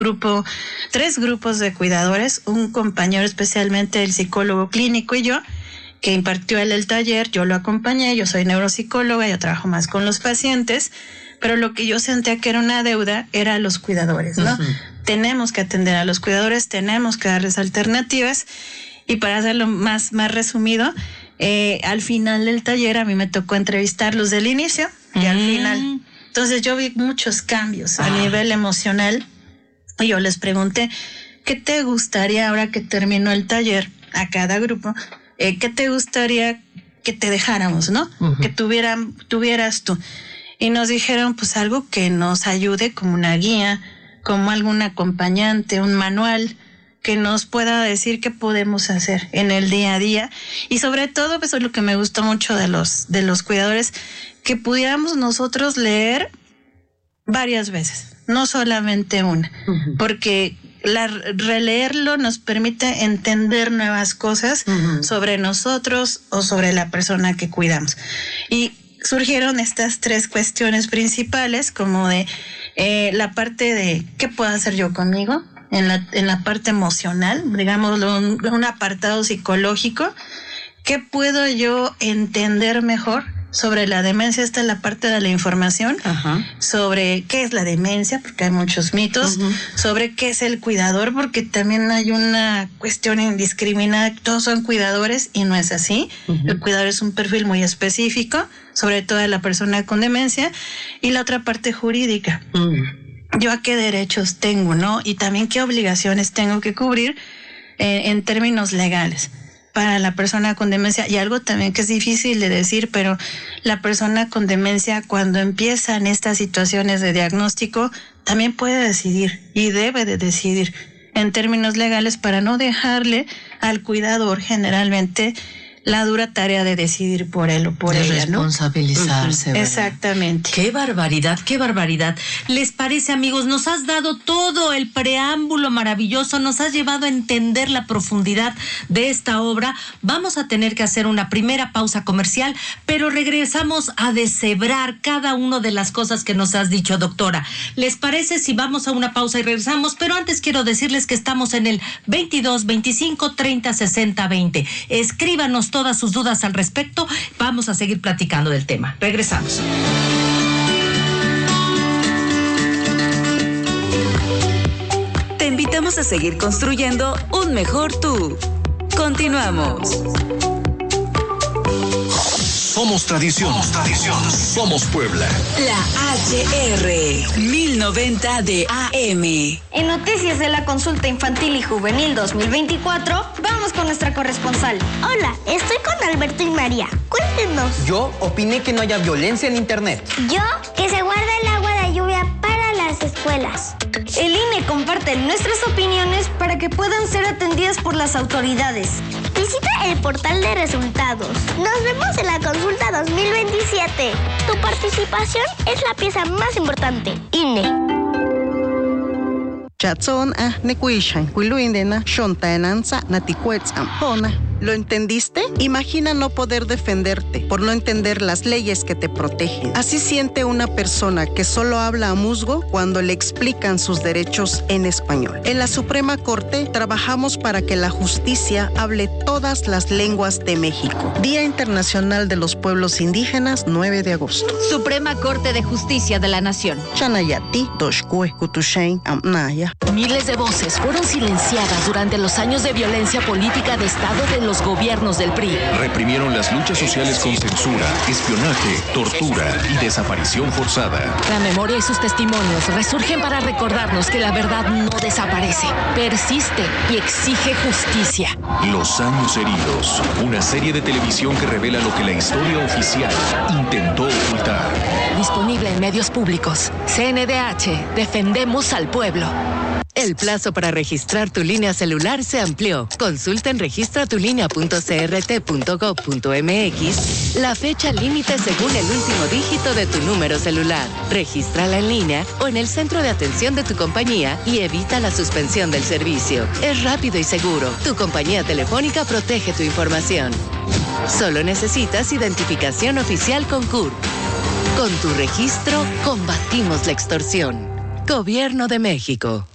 tres grupos de cuidadores, un compañero, especialmente el psicólogo clínico y yo, que impartió el taller. Yo lo acompañé, yo soy neuropsicóloga, yo trabajo más con los pacientes, pero lo que yo sentía que era una deuda era a los cuidadores, ¿no? Uh-huh. Tenemos que atender a los cuidadores, tenemos que darles alternativas, y para hacerlo más resumido, al final del taller a mí me tocó entrevistarlos del inicio y al final. Entonces yo vi muchos cambios a nivel emocional, y yo les pregunté, ¿qué te gustaría ahora que terminó el taller a cada grupo? ¿Qué te gustaría que te dejáramos, no? Uh-huh. Que tuvieras tú. Y nos dijeron, pues algo que nos ayude como una guía, como algún acompañante, un manual que nos pueda decir qué podemos hacer en el día a día. Y sobre todo, pues, eso es lo que me gustó mucho de los cuidadores, que pudiéramos nosotros leer varias veces, no solamente una, uh-huh. porque releerlo nos permite entender nuevas cosas uh-huh. sobre nosotros o sobre la persona que cuidamos. Y surgieron estas tres cuestiones principales, como de la parte de qué puedo hacer yo conmigo, en la parte emocional, digámoslo, un apartado psicológico, qué puedo yo entender mejor sobre la demencia. Esta es la parte de la información, uh-huh. sobre qué es la demencia, porque hay muchos mitos, uh-huh. sobre qué es el cuidador, porque también hay una cuestión indiscriminada, todos son cuidadores y no es así. Uh-huh. El cuidador es un perfil muy específico, sobre todo de la persona con demencia, y la otra parte jurídica. Uh-huh. Yo a qué derechos tengo, ¿no? Y también qué obligaciones tengo que cubrir en términos legales para la persona con demencia. Y algo también que es difícil de decir, pero la persona con demencia, cuando empiezan estas situaciones de diagnóstico, también puede decidir y debe de decidir en términos legales, para no dejarle al cuidador generalmente la dura tarea de decidir por él o por ella, ¿no? Responsabilizarse, uh-huh. Exactamente. ¡Qué barbaridad, qué barbaridad! ¿Les parece, amigos? Nos has dado todo el preámbulo maravilloso, nos has llevado a entender la profundidad de esta obra. Vamos a tener que hacer una primera pausa comercial, pero regresamos a deshebrar cada una de las cosas que nos has dicho, doctora. ¿Les parece si vamos a una pausa y regresamos? Pero antes quiero decirles que estamos en el 22 25 30 60 20. Escríbanos todas sus dudas al respecto. Vamos a seguir platicando del tema. Regresamos. Te invitamos a seguir construyendo un mejor tú. Continuamos. Somos tradición. Somos Puebla. La HR 1090 de AM. En noticias de la consulta infantil y juvenil 2024, vamos con nuestra corresponsal. Hola, estoy con Alberto y María. Cuéntenos. Yo opiné que no haya violencia en internet. Yo, que se guarde el agua de lluvia para las escuelas. El INE comparte nuestras opiniones para que puedan ser atendidas por las autoridades. Visita el portal de resultados. Nos vemos en la consulta 2027. Tu participación es la pieza más importante. INE. ¿Lo entendiste? Imagina no poder defenderte por no entender las leyes que te protegen. Así siente una persona que solo habla a musgo cuando le explican sus derechos en español. En la Suprema Corte trabajamos para que la justicia hable todas las lenguas de México. Día Internacional de los Pueblos Indígenas, 9 de agosto. Suprema Corte de Justicia de la Nación. Chanayati, Toshkue, Kutushain, Amnaya. Miles de voces fueron silenciadas durante los años de violencia política de Estado de los gobiernos del PRI. Reprimieron las luchas sociales con censura, espionaje, tortura y desaparición forzada. La memoria y sus testimonios resurgen para recordarnos que la verdad no desaparece, persiste y exige justicia. Los años heridos, una serie de televisión que revela lo que la historia oficial intentó ocultar. Disponible en medios públicos. CNDH, defendemos al pueblo. El plazo para registrar tu línea celular se amplió. Consulta en registratulinea.crt.gov.mx la fecha límite según el último dígito de tu número celular. Regístrala en línea o en el centro de atención de tu compañía y evita la suspensión del servicio. Es rápido y seguro. Tu compañía telefónica protege tu información. Solo necesitas identificación oficial con CURP. Con tu registro, combatimos la extorsión. Gobierno de México.